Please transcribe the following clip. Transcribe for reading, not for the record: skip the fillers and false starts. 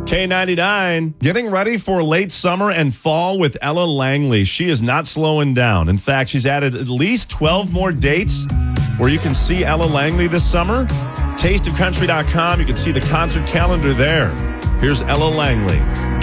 K99, getting ready for late summer and fall with Ella Langley. She is not slowing down. In fact, she's added at least 12 more dates where you can see Ella Langley this summer. Tasteofcountry.com. You can see the concert calendar there. Here's Ella Langley.